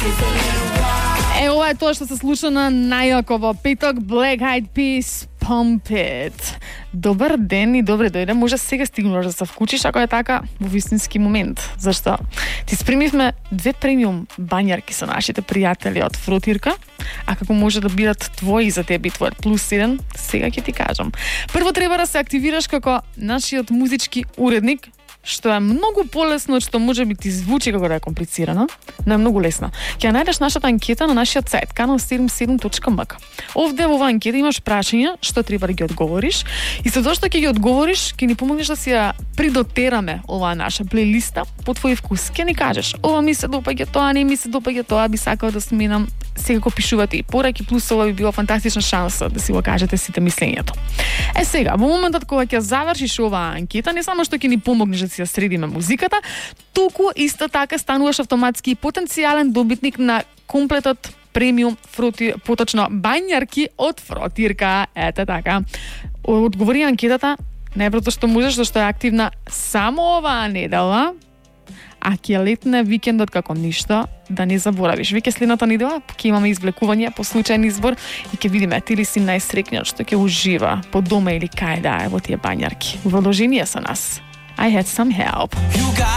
Ова е тоа што се случи на најако во петок. Black Eyed Peas, Pump It. Добар ден и добре дојде. Може сега стигнуваш да се вклучиш ако е така во вистински момент. Зашто? Ти спремивме 2 премиум бањарки со нашите пријатели од Фротирка, а како може да бидат твои за тебе и твојот +1, сега ќе ти кажам. Прво треба да се активираш како нашиот музички уредник, што е многу полесно од што може би ти звучи како да е комплицирано, но е многу лесно. Ќе најдеш нашата анкета на нашиот сајт kanal77.mk. Овде во оваа анкета имаш прашања што треба да ги одговориш и со зошто ќе ги одговориш, ќе ни помогнеш да си ја придотераме оваа наша плейлиста по твој вкус. Ќе ни кажеш, ова ми се допаѓа, тоа не ми се допаѓа, тоа би сакал да сменам. Секако пишувате и пораки, плюс ова би била фантастична шанса да си го кажете сите мислењето. Сега, во моментот кога ќе завршиш оваа анкета, не само што ќе ни помогнеш да си ја средиме музиката, туку исто така стануваш автоматски потенцијален добитник на комплетот премиум поточно бањарки од Фротирка. Ете така. Одговори анкетата најбрзо што можеш, зашто е активна само оваа недела. А ќе летне викендот како ништо, да не заборавиш. Веќе следната недела ќе имаме извлекување по случајен избор и ќе видиме ти ли си најсреќниот што ќе ужива по дома или кај да е во тие бањарки. Во продолжение со нас. I had some help.